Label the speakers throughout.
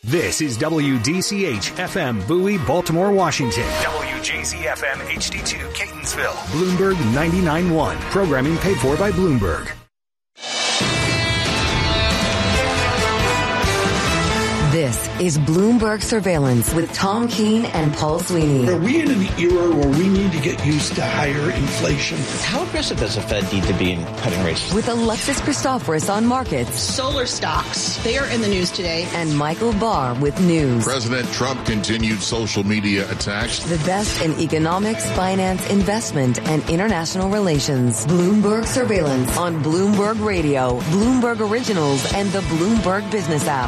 Speaker 1: This is WDCH FM Bowie, Baltimore, Washington. WJZ FM HD2 Catonsville. Bloomberg 99.1. Programming paid for by Bloomberg.
Speaker 2: This is Bloomberg Surveillance with Tom Keene and Paul Sweeney.
Speaker 3: Are we in an era where we need to get used to higher inflation?
Speaker 4: How aggressive does the Fed need to be in cutting rates?
Speaker 2: With Alexis Christoforous on markets.
Speaker 5: Solar stocks, they are in the news today.
Speaker 2: And Michael Barr with news.
Speaker 6: President Trump continued social media attacks.
Speaker 2: The best in economics, finance, investment, and international relations. Bloomberg Surveillance on Bloomberg Radio, Bloomberg Originals, and the Bloomberg Business app.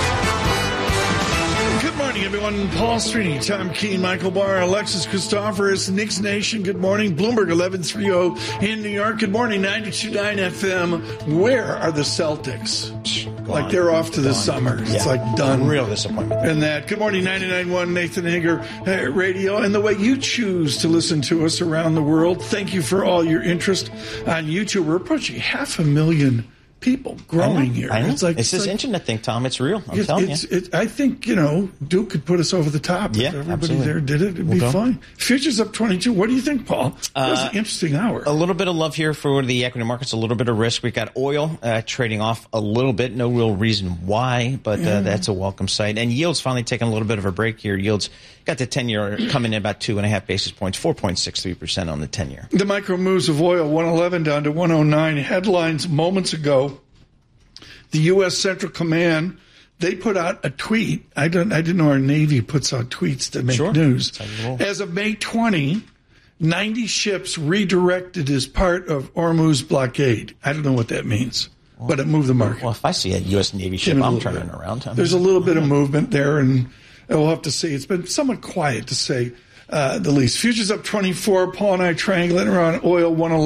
Speaker 3: Good morning, everyone. Paul Sweeney, Tom Keene, Michael Barr, Alexis Christoforous, Knicks Nation. Good morning. Bloomberg 1130 in New York. Good morning, 92.9 FM. Where are the Celtics? Like they're off to the summer. Yeah. It's like done.
Speaker 4: Real disappointment.
Speaker 3: And that. Good morning, 99.1 Nathan Hager Radio. And the way you choose to listen to us around the world, thank you for all your interest on YouTube. We're approaching 500,000 people growing here.
Speaker 4: I know.
Speaker 3: It's
Speaker 4: this internet thing, Tom. It's real. I'm telling you.
Speaker 3: I think, Duke could put us over the top.
Speaker 4: Yeah,
Speaker 3: if everybody
Speaker 4: absolutely.
Speaker 3: there did it, it'd be fine. Futures up 22. What do you think, Paul? It was an interesting hour.
Speaker 4: A little bit of love here for the equity markets, a little bit of risk. We've got oil trading off a little bit. No real reason why, but that's a welcome sight. And yields finally taking a little bit of a break here. Yields got the 10-year coming in about 2.5 basis points, 4.63% on the 10-year.
Speaker 3: The micro moves of oil, 111 down to 109. Headlines moments ago. The U.S. Central Command, they put out a tweet. I didn't know our Navy puts out tweets to make news. As of May 20, 90 ships redirected as part of Hormuz blockade. I don't know what that means, but it moved the market.
Speaker 4: Well, if I see a U.S. Navy ship, I'm turning around.
Speaker 3: There's a little bit of movement there, and we'll have to see. It's been somewhat quiet, to say the least. Futures up 24. Paul and I triangulating around oil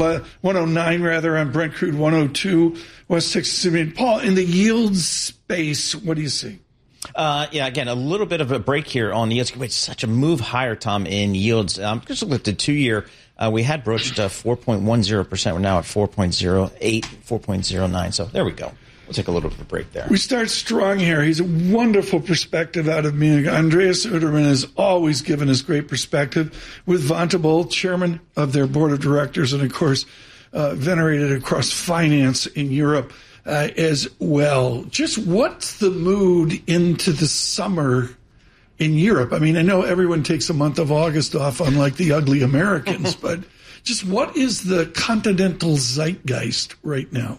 Speaker 3: 109 on Brent crude 102. West Texas. I mean, Paul, in the yield space, what do you see?
Speaker 4: Again, a little bit of a break here on the yields. Wait, such a move higher, Tom, in yields. Just look at the 2-year. We had broached 4.10%. We're now at 4.08, 4.09. So there we go. We'll take a little bit of a break there.
Speaker 3: We start strong here. He's a wonderful perspective out of Munich. Andreas Uterman has always given us great perspective with Vontobel, chairman of their board of directors, and, of course, venerated across finance in Europe as well. Just what's the mood into the summer in Europe? I mean, I know everyone takes a month of August off, unlike the ugly Americans, but just what is the continental zeitgeist right now?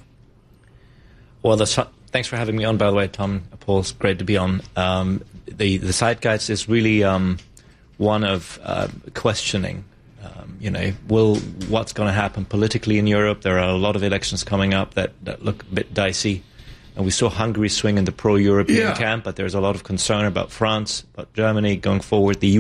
Speaker 7: Well, thanks for having me on, by the way, Tom. Paul, it's great to be on. The zeitgeist is really one of questioning. What's going to happen politically in Europe? There are a lot of elections coming up that look a bit dicey. And we saw Hungary swing in the pro-European camp, but there's a lot of concern about France, about Germany going forward, the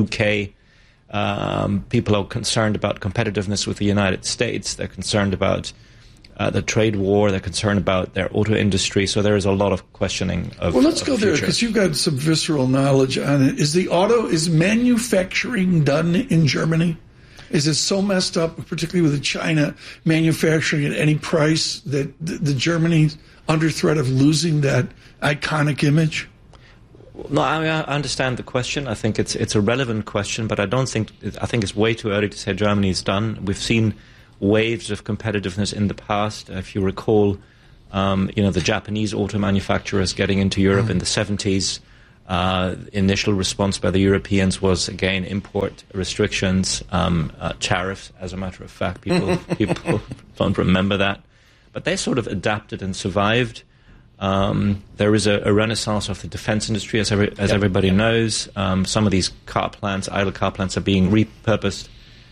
Speaker 7: UK. People are concerned about competitiveness with the United States. They're concerned about the trade war. They're concerned about their auto industry. So there is a lot of questioning of
Speaker 3: Well, let's go
Speaker 7: there,
Speaker 3: because you've got some visceral knowledge on it. Is manufacturing done in Germany? Is it so messed up, particularly with China manufacturing at any price, that the Germany's under threat of losing that iconic image?
Speaker 7: No, I understand the question. I think it's a relevant question, but I think it's way too early to say Germany is done. We've seen waves of competitiveness in the past. If you recall, the Japanese auto manufacturers getting into Europe in the 70s. Initial response by the Europeans was, again, import restrictions, tariffs, as a matter of fact. People don't remember that. But they sort of adapted and survived. There is a renaissance of the defense industry, as everybody knows. Some of these idle car plants are being repurposed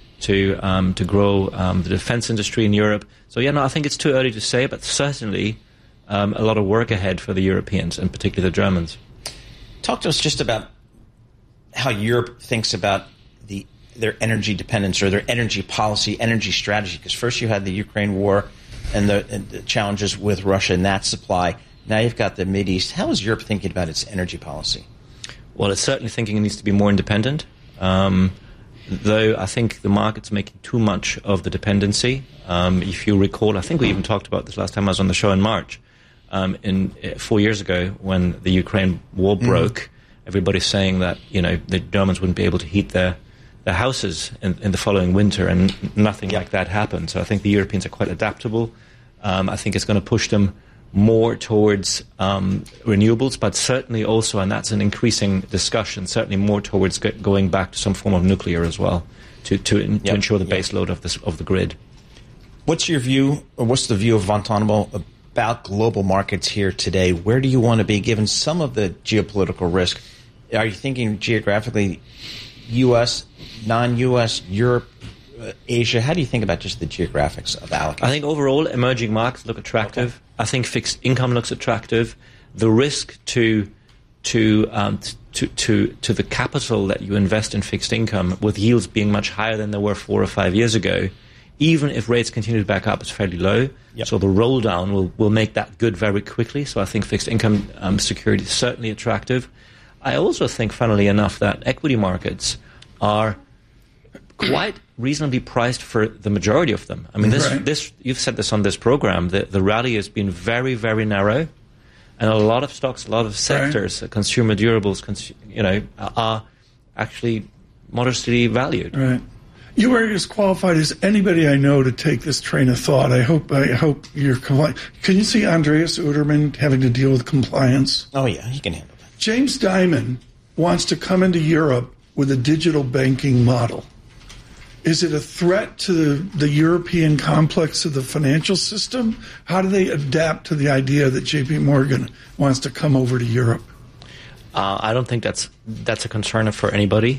Speaker 7: to grow the defense industry in Europe. So, I think it's too early to say, but certainly a lot of work ahead for the Europeans, and particularly the Germans.
Speaker 4: Talk to us just about how Europe thinks about their energy dependence or their energy policy, energy strategy. Because first you had the Ukraine war and the challenges with Russia and that supply. Now you've got the Mideast. How is Europe thinking about its energy policy?
Speaker 7: Well, it's certainly thinking it needs to be more independent. Though I think the market's making too much of the dependency. If you recall, I think we even talked about this last time I was on the show in March. 4 years ago, when the Ukraine war broke, everybody's saying that, the Germans wouldn't be able to heat their houses in the following winter, and nothing like that happened. So I think the Europeans are quite adaptable. I think it's going to push them more towards renewables, but certainly also, and that's an increasing discussion, certainly more towards going back to some form of nuclear as well to ensure the base load of the grid.
Speaker 4: What's your view, or what's the view of Vontobel about global markets here today? Where do you want to be given some of the geopolitical risk? Are you thinking geographically U.S., non-U.S., Europe, Asia? How do you think about just the geographics of allocation?
Speaker 7: I think overall emerging markets look attractive. Okay. I think fixed income looks attractive. The risk to the capital that you invest in fixed income, with yields being much higher than they were 4 or 5 years ago, even if rates continue to back up, is fairly low. Yep. So the roll down will make that good very quickly. So I think fixed income security is certainly attractive. I also think, funnily enough, that equity markets are quite reasonably priced for the majority of them. I mean, this you've said this on this program, the rally has been very, very narrow, and a lot of stocks, a lot of sectors, consumer durables, are actually modestly valued.
Speaker 3: Right. You are as qualified as anybody I know to take this train of thought. I hope you're compliant. Can you see Andreas Uderman having to deal with compliance?
Speaker 4: Oh, yeah, he can handle that.
Speaker 3: James Dimon wants to come into Europe with a digital banking model. Is it a threat to the European complex of the financial system? How do they adapt to the idea that J.P. Morgan wants to come over to Europe?
Speaker 7: I don't think that's a concern for anybody.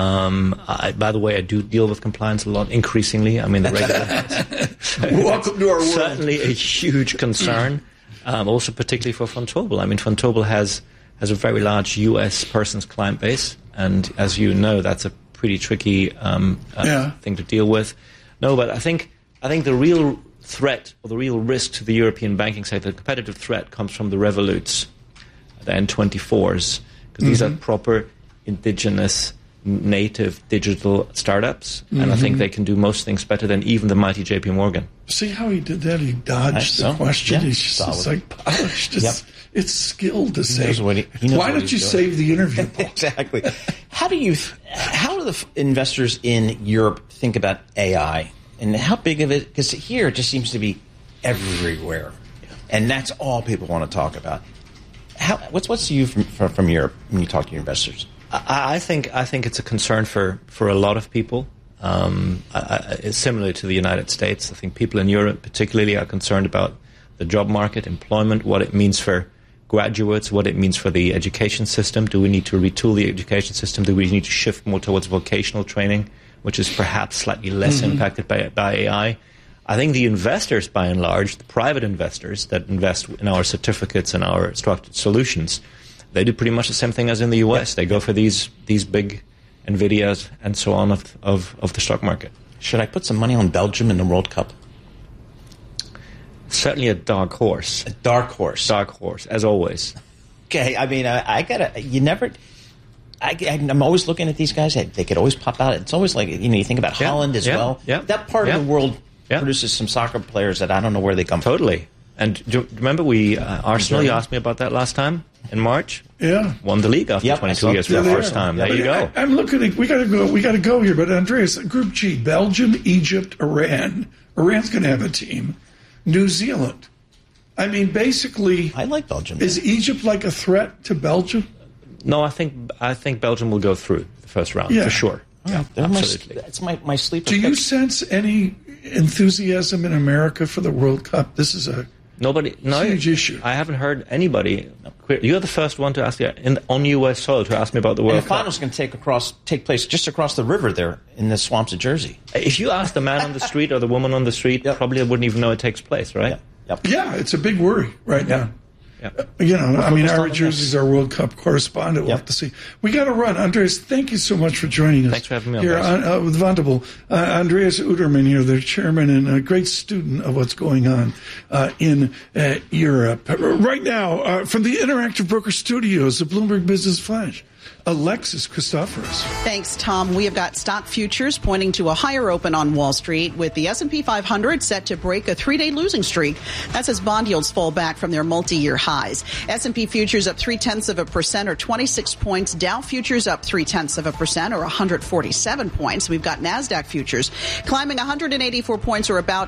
Speaker 7: By the way, I do deal with compliance a lot, increasingly. I mean, the regular
Speaker 3: Welcome to our world.
Speaker 7: Certainly a huge concern, also particularly for Vontobel. I mean, Vontobel has a very large U.S. persons client base, and as you know, that's a pretty tricky thing to deal with. No, but I think the real threat or the real risk to the European banking sector, the competitive threat, comes from the Revoluts, the N24s, because these are proper indigenous native digital startups, and I think they can do most things better than even the mighty J.P. Morgan.
Speaker 3: See how he did that? He dodged the question. Yeah, he's just like polished. It's skilled to say. Why don't you save the interview?
Speaker 4: Exactly. How do the investors in Europe think about AI, and how big of it? Because here it just seems to be everywhere, and that's all people want to talk about. What's the view from Europe when you talk to your investors?
Speaker 7: I think it's a concern for a lot of people. It's similar to the United States. I think people in Europe particularly are concerned about the job market, employment, what it means for graduates, what it means for the education system. Do we need to retool the education system? Do we need to shift more towards vocational training, which is perhaps slightly less impacted by AI? I think the investors, by and large, the private investors that invest in our certificates and our structured solutions, they do pretty much the same thing as in the U.S. They go for these big NVIDIAs and so on of the stock market.
Speaker 4: Should I put some money on Belgium in the World Cup?
Speaker 7: Certainly a dark horse.
Speaker 4: A dark horse.
Speaker 7: Dark horse, as always.
Speaker 4: Okay, I mean, I'm always looking at these guys. They could always pop out. It's always like, you think about Holland as well.
Speaker 7: Yeah.
Speaker 4: That part of the world produces some soccer players that I don't know where they come from.
Speaker 7: Totally. And do you remember Arsenal, you asked me about that last time in March?
Speaker 3: Yeah.
Speaker 7: Won the league after 22 years for the first time. There you go.
Speaker 3: I'm looking at, we got to go here, but Andreas, Group G, Belgium, Egypt, Iran. Iran's going to have a team. New Zealand. I mean, basically,
Speaker 4: I like Belgium.
Speaker 3: Is Egypt like a threat to Belgium?
Speaker 7: No, I think Belgium will go through the first round for sure. Yeah, absolutely.
Speaker 4: That's my sleeper.
Speaker 3: Do you sense any enthusiasm in America for the World Cup? This is a huge issue.
Speaker 7: I haven't heard anybody. You're the first one to ask on U.S. soil to ask me about the World Cup.
Speaker 4: The final's going to take place just across the river there in the swamps of Jersey.
Speaker 7: If you ask the man on the street or the woman on the street, probably wouldn't even know it takes place, right?
Speaker 3: Yeah, it's a big worry right now. Our Jersey's our World Cup correspondent. We'll have to see. We got to run. Andreas, thank you so much for joining us.
Speaker 7: Thanks for having me on
Speaker 3: here with Vontobel. Andreas Uderman here, the chairman and a great student of what's going on in Europe. Right now, from the Interactive Broker Studios, the Bloomberg Business Flash. Alexis Christoforous.
Speaker 5: Thanks, Tom. We have got stock futures pointing to a higher open on Wall Street, with the S&P 500 set to break a 3-day losing streak. That's as bond yields fall back from their multi-year highs. S&P futures up 0.3% or 26 points. Dow futures up 0.3% or 147 points. We've got NASDAQ futures climbing 184 points or about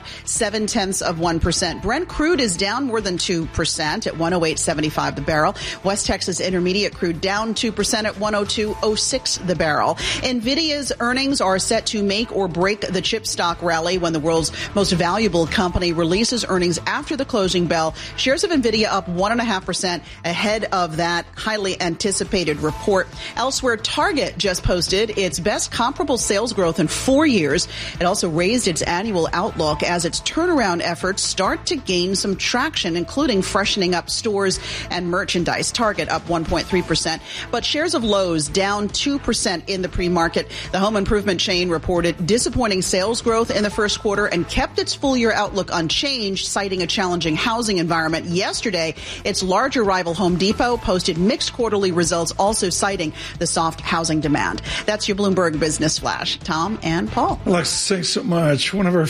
Speaker 5: 0.7%. Brent crude is down more than 2% at 108.75 the barrel. West Texas Intermediate crude down 2% at 102.06 the barrel. Nvidia's earnings are set to make or break the chip stock rally when the world's most valuable company releases earnings after the closing bell. Shares of Nvidia up 1.5% ahead of that highly anticipated report. Elsewhere, Target just posted its best comparable sales growth in 4 years. It also raised its annual outlook as its turnaround efforts start to gain some traction, including freshening up stores and merchandise. Target up 1.3%, but shares of Lowe's down 2% in the pre-market. The home improvement chain reported disappointing sales growth in the first quarter and kept its full-year outlook unchanged, citing a challenging housing environment. Yesterday, its larger rival Home Depot posted mixed quarterly results, also citing the soft housing demand. That's your Bloomberg Business Flash. Tom and Paul.
Speaker 3: Alexis, thanks so much. One of our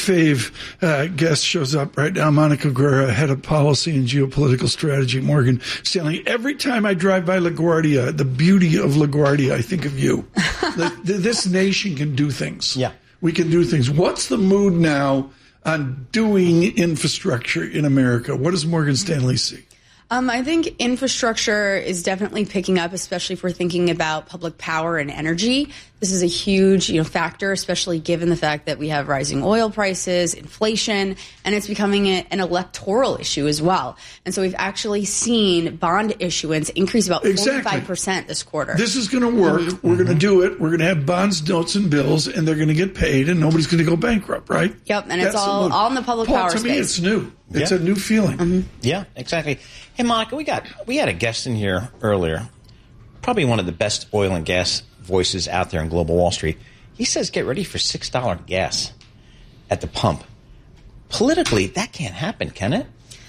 Speaker 3: fave guests shows up right now, Monica Guerra, head of policy and geopolitical strategy at Morgan Stanley. Every time I drive by LaGuardia, the beauty of LaGuardia, I think of you. This nation can do things.
Speaker 4: Yeah.
Speaker 3: We can do things. What's the mood now on doing infrastructure in America? What does Morgan Stanley see?
Speaker 8: I think infrastructure is definitely picking up, especially if we're thinking about public power and energy. This is a huge, factor, especially given the fact that we have rising oil prices, inflation, and it's becoming an electoral issue as well. And so we've actually seen bond issuance increase about 45% this quarter.
Speaker 3: This is going to work. Mm-hmm. We're going to do it. We're going to have bonds, notes, and bills, and they're going to get paid, and nobody's going to go bankrupt, right?
Speaker 8: Yep, and it's all in the public power space.
Speaker 3: To me, it's new. It's a new feeling.
Speaker 8: Mm-hmm.
Speaker 4: Yeah, exactly. Hey, Monica, we had a guest in here earlier, probably one of the best oil and gas voices out there in global Wall Street. He says get ready for $6 gas at the pump. Politically, that can't happen, can it?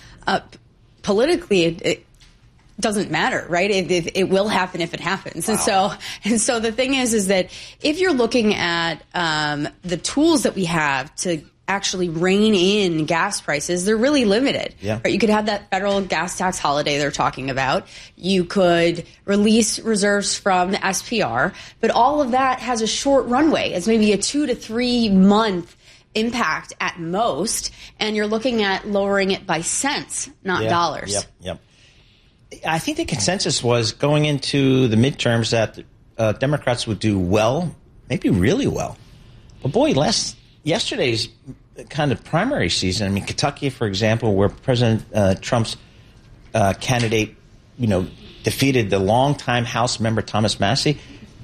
Speaker 8: Politically, it doesn't matter, right? It will happen if it happens. Wow. And so the thing is that if you're looking at the tools that we have to actually rein in gas prices, they're really limited.
Speaker 4: Yeah.
Speaker 8: Right? You could have that federal gas tax holiday they're talking about. You could release reserves from the SPR, but all of that has a short runway. It's maybe a 2 to 3 month impact at most, and you're looking at lowering it by cents, not dollars.
Speaker 4: Yep. I think the consensus was going into the midterms that Democrats would do well, maybe really well. But boy, yesterday's kind of primary season, I mean, Kentucky, for example, where President Trump's candidate, defeated the longtime House member Thomas Massie.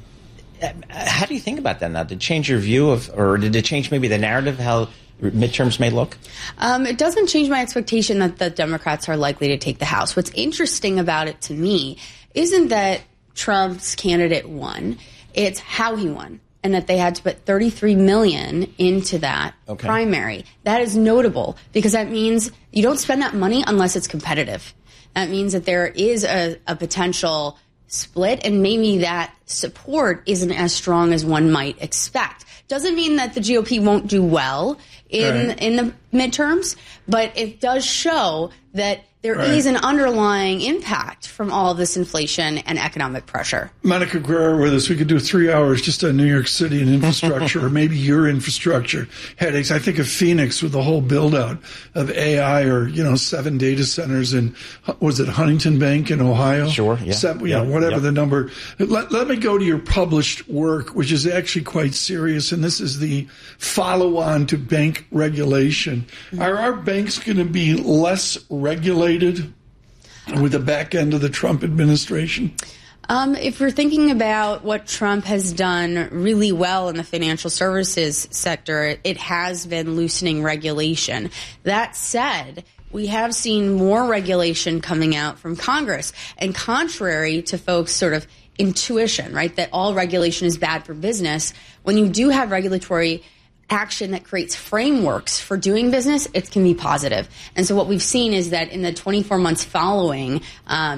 Speaker 4: How do you think about that now? Did it change your view or did it change maybe the narrative how midterms may look?
Speaker 8: It doesn't change my expectation that the Democrats are likely to take the House. What's interesting about it to me isn't that Trump's candidate won, it's how he won. And that they had to put $33 million into that primary. That is notable because that means you don't spend that money unless it's competitive. That means that there is a potential split, and maybe that support isn't as strong as one might expect. Doesn't mean that the GOP won't do well in the midterms, but it does show that there is an underlying impact from all of this inflation and economic pressure.
Speaker 3: Monica Guerra with us. We could do 3 hours just on New York City and infrastructure, or maybe your infrastructure headaches. I think of Phoenix with the whole build-out of AI, or 7 data centers in, was it Huntington Bank in Ohio?
Speaker 4: Sure, yeah.
Speaker 3: Whatever the number. Let me go to your published work, which is actually quite serious, and this is the follow-on to bank regulation. Mm-hmm. Are our banks going to be less regulated with the back end of the Trump administration?
Speaker 8: If we're thinking about what Trump has done really well in the financial services sector, it has been loosening regulation. That said, we have seen more regulation coming out from Congress. And contrary to folks' sort of intuition, right, that all regulation is bad for business, when you do have regulatory action that creates frameworks for doing business, it can be positive. And so what we've seen is that in the 24 months following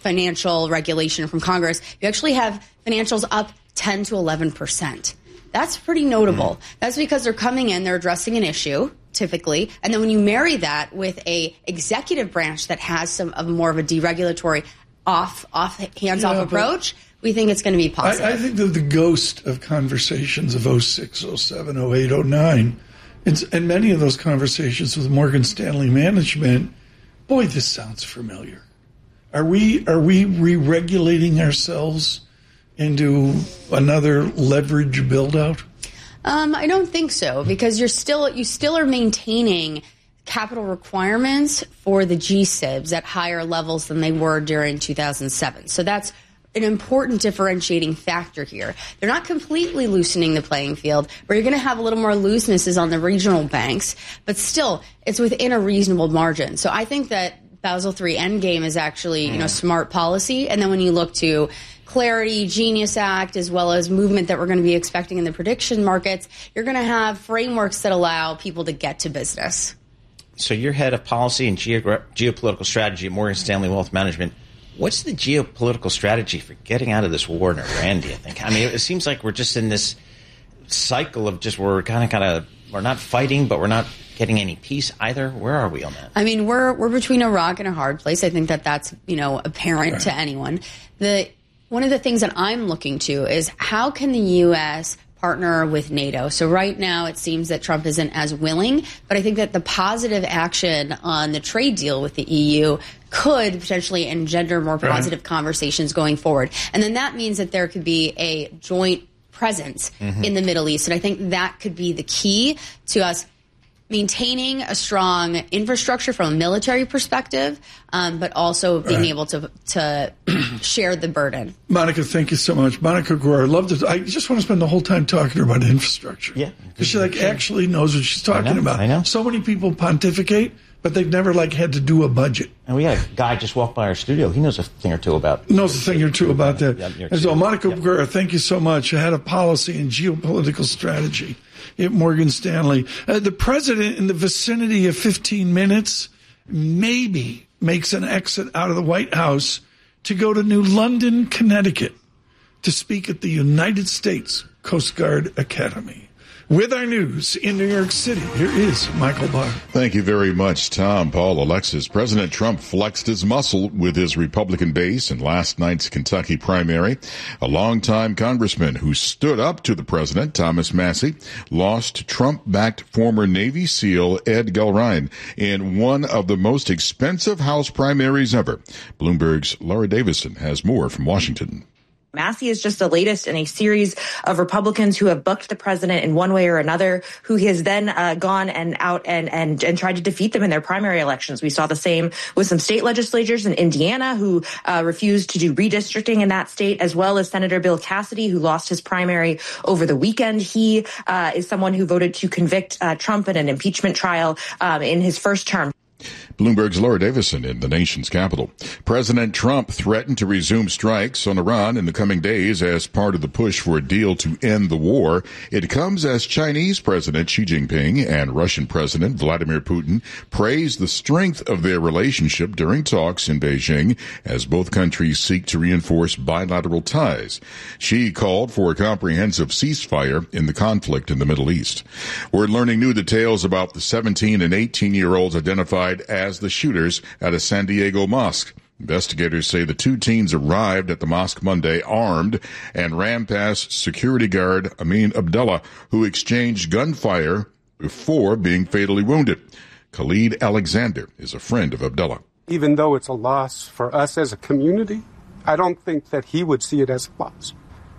Speaker 8: financial regulation from Congress, you actually have financials up 10 to 11%. That's pretty notable. That's because they're coming in, they're addressing an issue, typically, and then when you marry that with a executive branch that has some of more of a deregulatory, hands-off approach, we think it's going to be positive.
Speaker 3: I think that the ghost of conversations of 06, 07, 08, 09, and many of those conversations with Morgan Stanley management, boy, this sounds familiar. Are we re-regulating ourselves into another leverage build-out?
Speaker 8: I don't think so, because you still are maintaining capital requirements for the G-SIBs at higher levels than they were during 2007. So that's an important differentiating factor here. They're not completely loosening the playing field, where you're going to have a little more looseness is on the regional banks, but still, it's within a reasonable margin. So I think that Basel III Endgame is actually, smart policy. And then when you look to Clarity, Genius Act, as well as movement that we're going to be expecting in the prediction markets, you're going to have frameworks that allow people to get to business.
Speaker 4: So you're head of policy and geopolitical strategy at Morgan Stanley Wealth Management. What's the geopolitical strategy for getting out of this war in Iran, do you think? I mean, it seems like we're just in this cycle of we're we're not fighting, but we're not getting any peace either. Where are we on that?
Speaker 8: I mean, we're between a rock and a hard place. I think that's apparent to anyone. One of the things that I'm looking to is how can the U.S. partner with NATO? So right now it seems that Trump isn't as willing, but I think that the positive action on the trade deal with the EU could potentially engender more positive conversations going forward. And then that means that there could be a joint presence in the Middle East. And I think that could be the key to us maintaining a strong infrastructure from a military perspective, but also being able to share the burden.
Speaker 3: Monica, thank you so much. Monica Guar, I just want to spend the whole time talking to her about infrastructure. Yeah. Because she actually knows what she's talking about. I know. So many people pontificate, but they've never had to do a budget.
Speaker 4: And we had a guy just walk by our studio. He knows a thing or two about
Speaker 3: that. And so, Monica Guerra, thank you so much. Head of policy and geopolitical strategy at Morgan Stanley. The president, in the vicinity of 15 minutes, maybe makes an exit out of the White House to go to New London, Connecticut, to speak at the United States Coast Guard Academy. With our news in New York City, here is Michael Barr.
Speaker 6: Thank you very much, Tom, Paul, Alexis. President Trump flexed his muscle with his Republican base in last night's Kentucky primary. A longtime congressman who stood up to the president, Thomas Massie, lost to Trump-backed former Navy SEAL Ed Gulrine in one of the most expensive House primaries ever. Bloomberg's Laura Davison has more from Washington.
Speaker 9: Massie is just the latest in a series of Republicans who have bucked the president in one way or another, who has then gone and out and tried to defeat them in their primary elections. We saw the same with some state legislators in Indiana who refused to do redistricting in that state, as well as Senator Bill Cassidy, who lost his primary over the weekend. He is someone who voted to convict Trump in an impeachment trial in his first term.
Speaker 6: Bloomberg's Laura Davison in the nation's capital. President Trump threatened to resume strikes on Iran in the coming days as part of the push for a deal to end the war. It comes as Chinese President Xi Jinping and Russian President Vladimir Putin praised the strength of their relationship during talks in Beijing as both countries seek to reinforce bilateral ties. Xi called for a comprehensive ceasefire in the conflict in the Middle East. We're learning new details about the 17 and 18-year-olds identified as the shooters at a San Diego mosque. Investigators say the two teens arrived at the mosque Monday armed and ran past security guard Amin Abdullah, who exchanged gunfire before being fatally wounded. Khalid Alexander is a friend of Abdullah.
Speaker 10: Even though it's a loss for us as a community, I don't think that he would see it as a loss.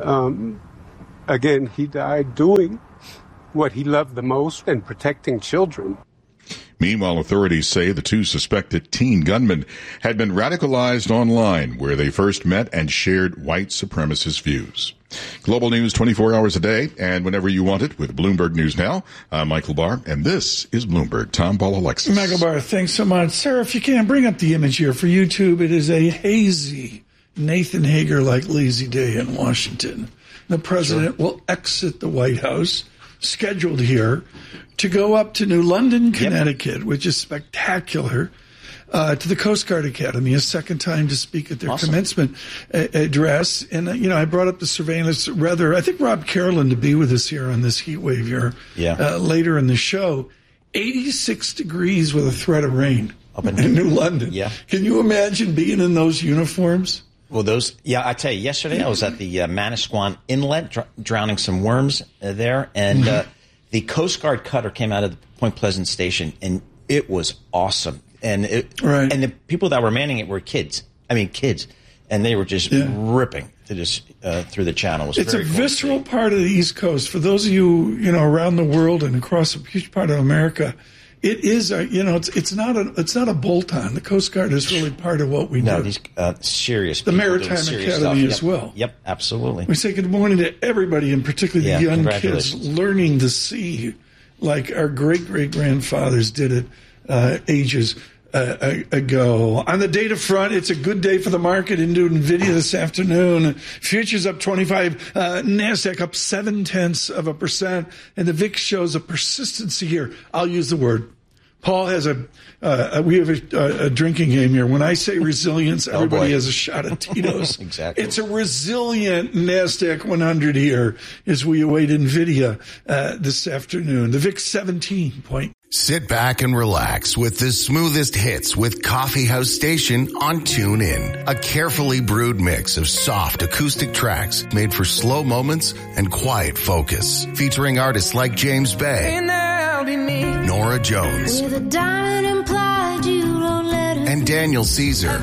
Speaker 10: Again, he died doing what he loved the most and protecting children.
Speaker 6: Meanwhile, authorities say the two suspected teen gunmen had been radicalized online, where they first met and shared white supremacist views. Global news 24 hours a day and whenever you want it with Bloomberg News Now. I'm Michael Barr, and this is Bloomberg. Tom, Paul, Alexis.
Speaker 3: Michael Barr, thanks so much. Sarah, if you can, bring up the image here for YouTube. It is a hazy, Nathan Hager-like lazy day in Washington. The president will exit the White House, scheduled here, to go up to New London, Connecticut, which is spectacular. to the Coast Guard Academy, a second time to speak at their commencement address. And, I brought up the surveillance I think Rob Carolyn to be with us here on this heat wave here later in the show. 86 degrees with a threat of rain up in New London. Yeah. Can you imagine being in those uniforms?
Speaker 4: Well, I tell you, yesterday I was at the Manasquan Inlet drowning some worms there, and the Coast Guard cutter came out of the Point Pleasant station, and it was awesome. And and the people that were manning it were kids, and they were just ripping through the channel.
Speaker 3: It's a visceral part of the East Coast. For those of you, around the world and across a huge part of America, it is it's not a bolt-on. The Coast Guard is really part of what we do.
Speaker 4: No, these serious
Speaker 3: the
Speaker 4: people
Speaker 3: Maritime Academy as well.
Speaker 4: Yep, absolutely.
Speaker 3: We say good morning to everybody, and particularly the young kids learning the sea like our great-great-grandfathers did it ages ago. On the data front, it's a good day for the market into NVIDIA this afternoon. Futures up 25, NASDAQ up 0.7%, and the VIX shows a persistency here. I'll use the word. Paul has we have a drinking game here. When I say resilience, everybody has a shot at Tito's.
Speaker 4: Exactly.
Speaker 3: It's a resilient NASDAQ 100 here as we await NVIDIA this afternoon. The VIX 17 point.
Speaker 11: Sit back and relax with the smoothest hits with Coffee House Station on TuneIn. A carefully brewed mix of soft acoustic tracks made for slow moments and quiet focus. Featuring artists like James Bay, Nora Jones, and Daniel Caesar.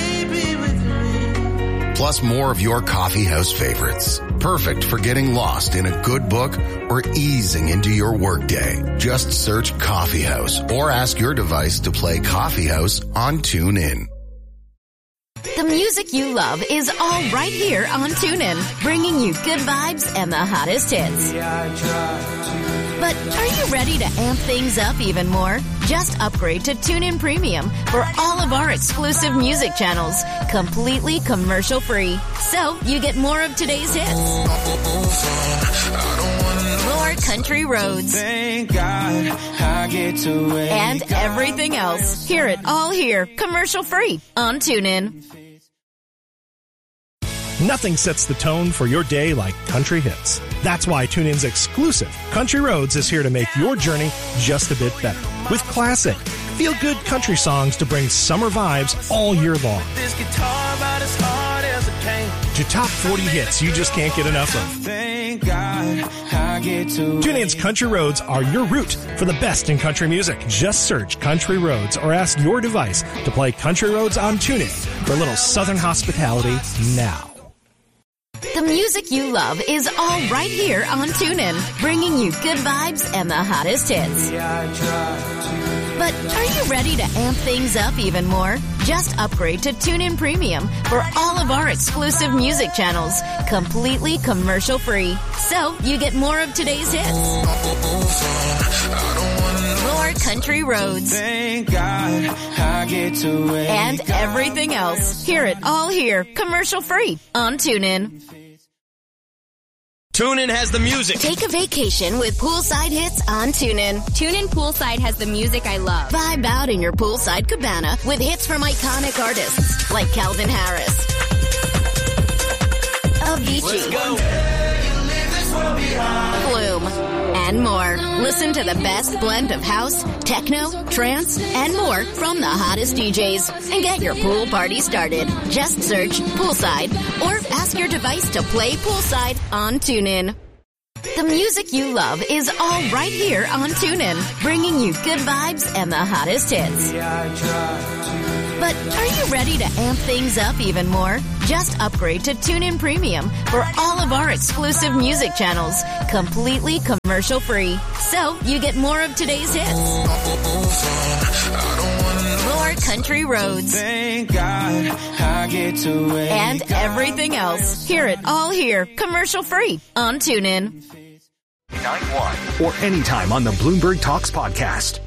Speaker 11: Plus more of your coffee house favorites. Perfect for getting lost in a good book or easing into your workday. Just search Coffee House or ask your device to play Coffee House on TuneIn.
Speaker 12: The music you love is all right here on TuneIn, bringing you good vibes and the hottest hits. But are you ready to amp things up even more? Just upgrade to TuneIn Premium for all of our exclusive music channels, completely commercial-free. So you get more of today's hits, more country roads, and everything else. Hear it all here, commercial-free on TuneIn.
Speaker 13: Nothing sets the tone for your day like country hits. That's why TuneIn's exclusive Country Roads is here to make your journey just a bit better. With classic, feel-good country songs to bring summer vibes all year long. To top 40 hits you just can't get enough of. TuneIn's Country Roads are your route for the best in country music. Just search Country Roads or ask your device to play Country Roads on TuneIn for a little southern hospitality now.
Speaker 12: The music you love is all right here on TuneIn, bringing you good vibes and the hottest hits. But are you ready to amp things up even more? Just upgrade to TuneIn Premium for all of our exclusive music channels, completely commercial-free. So you get more of today's hits, more country roads, and everything else. Hear it all here, commercial-free on TuneIn.
Speaker 14: TuneIn has the music.
Speaker 12: Take a vacation with poolside hits on TuneIn.
Speaker 15: TuneIn Poolside has the music I love.
Speaker 12: Vibe out in your poolside cabana with hits from iconic artists like Calvin Harris, Avicii, Flume, and more. Listen to the best blend of house, techno, trance, and more from the hottest DJs and get your pool party started. Just search Poolside or ask your device to play Poolside on TuneIn. The music you love is all right here on TuneIn, bringing you good vibes and the hottest hits. But are you ready to amp things up even more? Just upgrade to TuneIn Premium for all of our exclusive music channels, completely commercial-free. So you get more of today's hits, more country roads, and everything else. Hear it all here, commercial-free on TuneIn.
Speaker 1: 9-1 or anytime on the Bloomberg Talks podcast.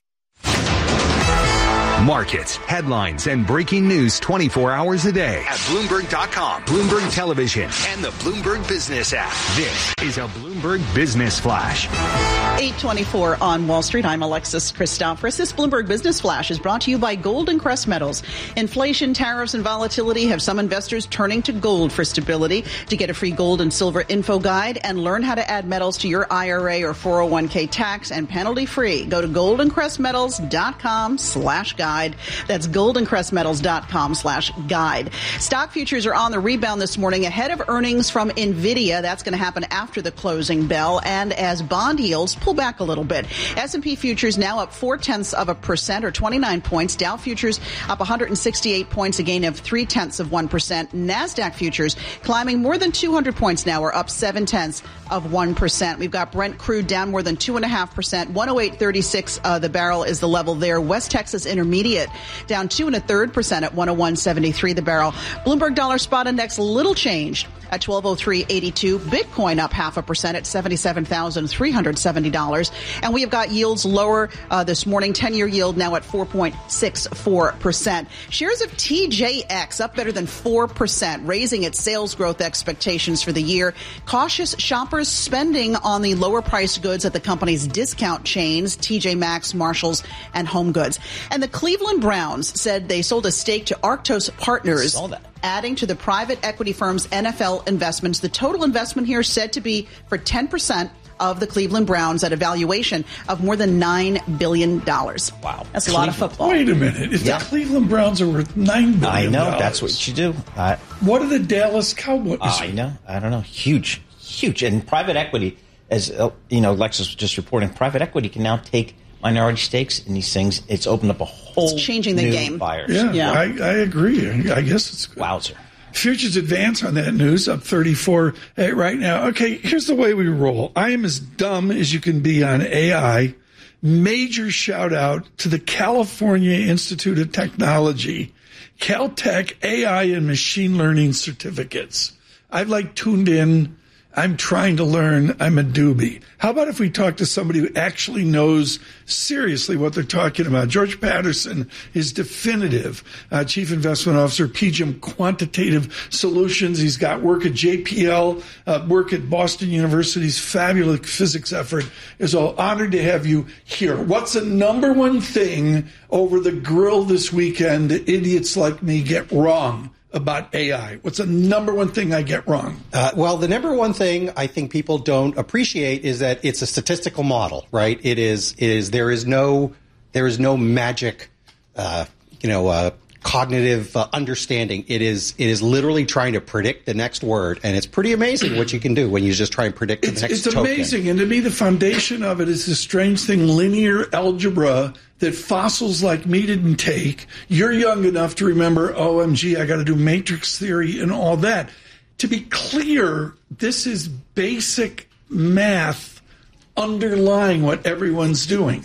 Speaker 1: Markets, headlines, and breaking news 24 hours a day at Bloomberg.com, Bloomberg Television, and the Bloomberg Business app. This is a Bloomberg Bloomberg Business Flash.
Speaker 5: 8:24 on Wall Street. I'm Alexis Christoforous. This Bloomberg Business Flash is brought to you by Golden Crest Metals. Inflation, tariffs, and volatility have some investors turning to gold for stability. To get a free gold and silver info guide and learn how to add metals to your IRA or 401k tax and penalty free, go to goldencrestmetals.com/guide. That's goldencrestmetals.com/guide. Stock futures are on the rebound this morning ahead of earnings from NVIDIA. That's going to happen after the closing bell. And as bond yields pull back a little bit. S&P futures now up 0.4% or 29 points. Dow futures up 168 points, a gain of 0.3%. NASDAQ futures climbing more than 200 points now, or up 0.7%. We've got Brent crude down more than 2.5%. 108.36 the barrel is the level there. West Texas Intermediate down 2.33% at 101.73 the barrel. Bloomberg Dollar Spot Index little changed at 1203.82. Bitcoin up 0.5% at $77,370. And we have got yields lower this morning. 10-year yield now at 4.64%. Shares of TJX up better than 4%, raising its sales growth expectations for the year. Cautious shoppers spending on the lower priced goods at the company's discount chains, TJ Maxx, Marshalls, and Home Goods. And the Cleveland Browns said they sold a stake to Arctos Partners, adding to the private equity firm's NFL investments. The total investment here said to be for 10% of the Cleveland Browns at a valuation of more than $9 billion. Wow. That's a lot of football.
Speaker 3: Wait a minute. If the Cleveland Browns are worth $9 billion.
Speaker 4: I know. That's what you do.
Speaker 3: What are the Dallas Cowboys?
Speaker 4: I know. I don't know. Huge. And private equity, as Lexus was just reporting, private equity can now take minority stakes in these things. It's opened up a whole
Speaker 5: It's changing the
Speaker 4: new
Speaker 5: game.
Speaker 4: Buyers.
Speaker 3: Yeah. I agree. I guess it's good.
Speaker 4: Wowzer.
Speaker 3: Futures advance on that news, up 34 right now. Okay, here's the way we roll. I am as dumb as you can be on AI. Major shout out to the California Institute of Technology, Caltech AI and Machine Learning certificates. I've tuned in. I'm trying to learn. I'm a doobie. How about if we talk to somebody who actually knows seriously what they're talking about? George Patterson is Definitive, Chief Investment Officer, PGIM Quantitative Solutions. He's got work at JPL, work at Boston University's fabulous physics effort. Is all honored to have you here. What's the number one thing over the grill this weekend that idiots like me get wrong about AI? What's the number one thing I get wrong?
Speaker 14: Well, the number one thing I think people don't appreciate is that it's a statistical model, right? There is no magic, cognitive understanding. It is literally trying to predict the next word, and it's pretty amazing what you can do when you just try and predict the next token.
Speaker 3: It's amazing, and to me, the foundation of it is this strange thing, linear algebra, that fossils like me didn't take. You're young enough to remember, OMG, I got to do matrix theory and all that. To be clear, this is basic math underlying what everyone's doing.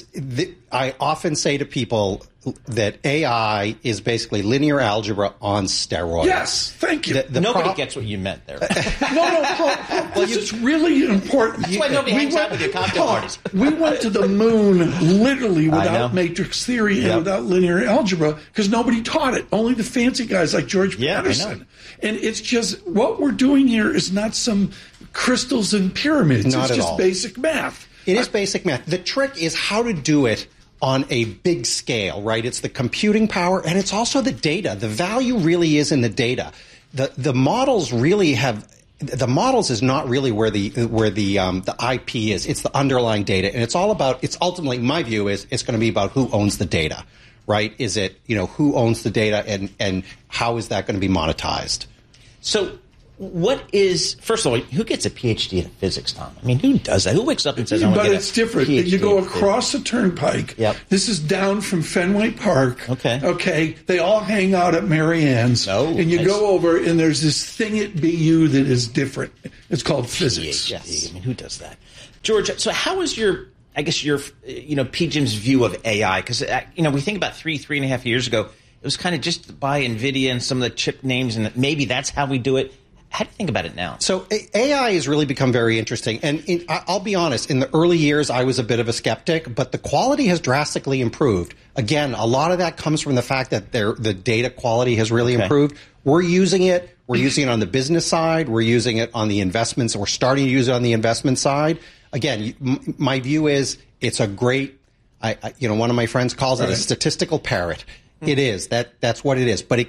Speaker 14: I often say to people that AI is basically linear algebra on steroids.
Speaker 3: Yes, thank you.
Speaker 4: Nobody gets what you meant there.
Speaker 3: No, this is really important.
Speaker 4: That's why nobody hangs out with your cocktail parties.
Speaker 3: We went to the moon literally without matrix theory and without linear algebra because nobody taught it. Only the fancy guys like George Patterson. And it's just what we're doing here is not some crystals and pyramids.
Speaker 14: Not
Speaker 3: it's
Speaker 14: at
Speaker 3: just
Speaker 14: all.
Speaker 3: basic math.
Speaker 14: It is basic math. The trick is how to do it on a big scale, right? It's the computing power, and it's also the data. The value really is in the data. The models really have. The models is not really where the IP is. It's the underlying data, and it's all about. It's ultimately, my view is, it's going to be about who owns the data, right? Is it who owns the data, and how is that going to be monetized?
Speaker 4: So, first of all, who gets a PhD in physics, Tom? I mean, who does that? Who wakes up and says,
Speaker 3: But it's different. You go across the turnpike.
Speaker 4: Yep.
Speaker 3: This is down from Fenway Park.
Speaker 4: Okay.
Speaker 3: They all hang out at Marianne's. And you go over, and there's this thing at BU that is different. It's called physics.
Speaker 4: Yes. I mean, who does that? George, so how is your PGIM's view of AI? Because, we think about 3.5 years ago, it was kind of just by NVIDIA and some of the chip names, and maybe that's how we do it. How do you think about it now?
Speaker 14: So AI has really become very interesting. And I'll be honest, in the early years, I was a bit of a skeptic, but the quality has drastically improved. Again, a lot of that comes from the fact that the data quality has really improved. We're using it. We're using it on the business side. We're using it on the investments. We're starting to use it on the investment side. Again, my view is it's a great, one of my friends calls it a statistical parrot. It is. That's what it is. But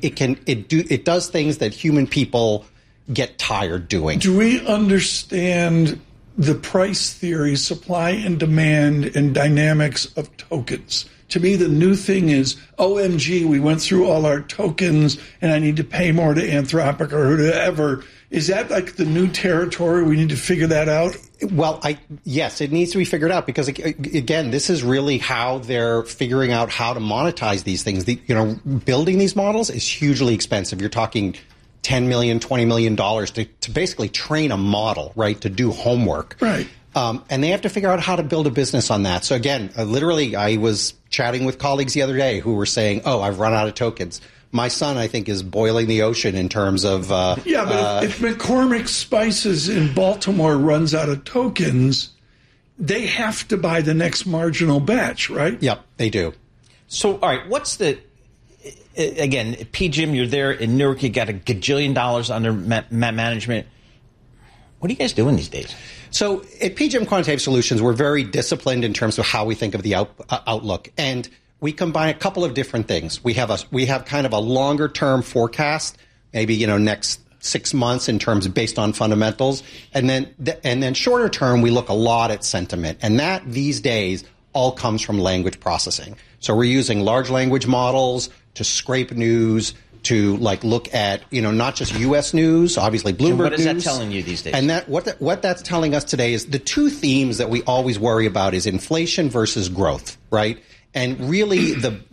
Speaker 14: it does things that human people get tired doing.
Speaker 3: Do we understand the price theory, supply and demand, and dynamics of tokens? To me, the new thing is, OMG, we went through all our tokens and I need to pay more to Anthropic or whoever. Is that like the new territory? We need to figure that out?
Speaker 14: Well, yes, it needs to be figured out because, again, this is really how they're figuring out how to monetize these things. Building these models is hugely expensive. You're talking $10 million, $20 million to basically train a model, right, to do homework.
Speaker 3: Right.
Speaker 14: And they have to figure out how to build a business on that. So, again, literally, I was chatting with colleagues the other day who were saying, I've run out of tokens. My son, I think, is boiling the ocean in terms of...
Speaker 3: but if McCormick Spices in Baltimore runs out of tokens, they have to buy the next marginal batch, right?
Speaker 14: Yep, they do.
Speaker 4: So, all right, what's the... Again, PGIM, you're there in Newark, you got $1 gajillion under management. What are you guys doing these days?
Speaker 14: So at PGIM Quantitative Solutions, we're very disciplined in terms of how we think of the outlook. And we combine a couple of different things. We have kind of a longer term forecast, maybe, next 6 months in terms of based on fundamentals. And then shorter term, we look a lot at sentiment. And that these days all comes from language processing. So we're using large language models to scrape news, to look at, not just U.S. news, obviously Bloomberg News. And
Speaker 4: what is that telling you these days?
Speaker 14: And what that's telling us today is the two themes that we always worry about is inflation versus growth, right? And really,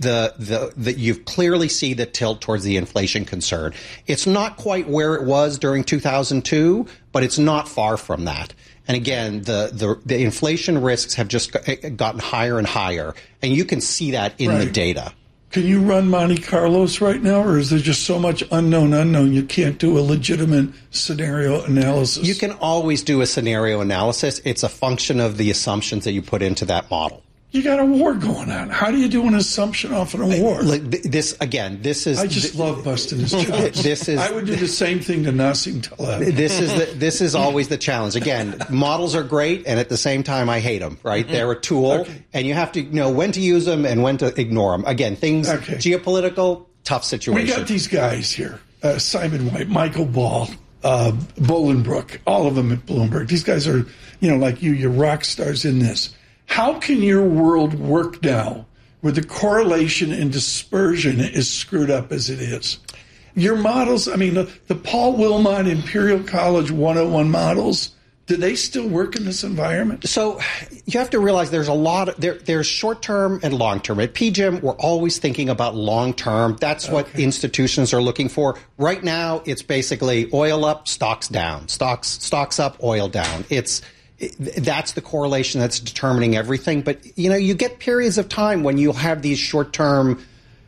Speaker 14: you clearly see the tilt towards the inflation concern. It's not quite where it was during 2002, but it's not far from that. And again, the inflation risks have just gotten higher and higher, and you can see that in the data.
Speaker 3: Can you run Monte Carlos right now, or is there just so much unknown you can't do a legitimate scenario analysis?
Speaker 14: You can always do a scenario analysis. It's a function of the assumptions that you put into that model.
Speaker 3: You got a war going on. How do you do an assumption off of a war?
Speaker 14: This is...
Speaker 3: I just love busting his chops. I would do the same thing to Nassim Taleb.
Speaker 14: This is always the challenge. Again, models are great, and at the same time, I hate them, right? They're a tool, and you have to know when to use them and when to ignore them. Again, geopolitical, tough situation.
Speaker 3: We got these guys here, Simon White, Michael Ball, Bolingbrook, all of them at Bloomberg. These guys are, like you're rock stars in this. How can your world work now where the correlation and dispersion is screwed up as it is? Your models, the Paul Wilmot Imperial College 101 models, do they still work in this environment?
Speaker 14: So you have to realize there's a lot there's short-term and long-term. At PGIM, we're always thinking about long-term. That's what institutions are looking for. Right now, it's basically oil up, stocks down. Stocks up, oil down. That's the correlation that's determining everything. But, you get periods of time when you have these short-term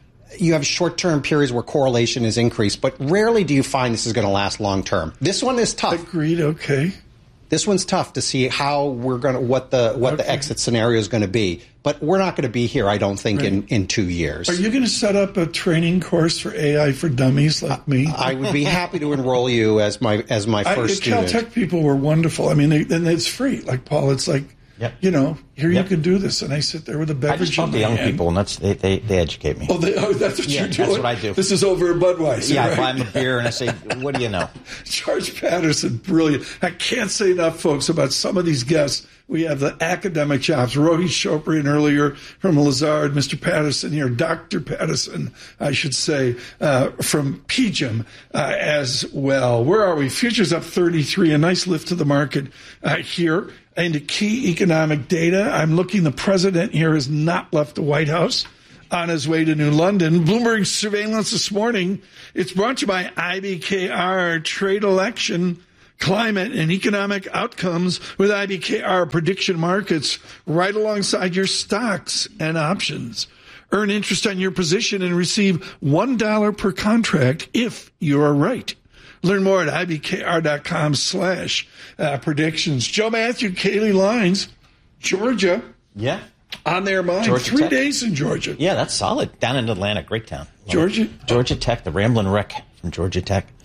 Speaker 14: periods where correlation is increased, but rarely do you find this is going to last long-term. This one is tough.
Speaker 3: Agreed, okay.
Speaker 14: This one's tough to see how what the exit scenario is going to be. But we're not going to be here, I don't think, in 2 years.
Speaker 3: Are you going to set up a training course for AI for dummies like me?
Speaker 14: I would be happy to enroll you as my first student.
Speaker 3: Caltech people were wonderful. And it's free. Like, Paul, it's like, you can do this. And I sit there with a beverage.
Speaker 4: I just talk to young people, and they educate me.
Speaker 3: That's what you're doing?
Speaker 4: That's what I do.
Speaker 3: This is over at Budweiser,
Speaker 4: I buy them a beer, and I say, what do you know?
Speaker 3: George Patterson, brilliant. I can't say enough, folks, about some of these guests. We have the academic chops. Rohit Chopra earlier from Lazard, Mr. Patterson here, Dr. Patterson, I should say, from PGIM as well. Where are we? Futures up 33, a nice lift to the market here. Into key economic data, I'm looking, the president here has not left the White House on his way to New London. Bloomberg surveillance this morning. It's brought to you by IBKR Trade Election, Climate and Economic Outcomes with IBKR Prediction Markets right alongside your stocks and options. Earn interest on your position and receive $1 per contract if you are right. Learn more at ibkr.com/predictions. Joe Matthew, Kaylee Lines, Georgia.
Speaker 4: Yeah.
Speaker 3: On their mind.
Speaker 4: Georgia
Speaker 3: 3
Speaker 4: Tech.
Speaker 3: days in Georgia.
Speaker 4: Yeah, that's solid. Down in Atlanta, great town.
Speaker 3: Georgia
Speaker 4: Tech, the Ramblin' Wreck from Georgia Tech.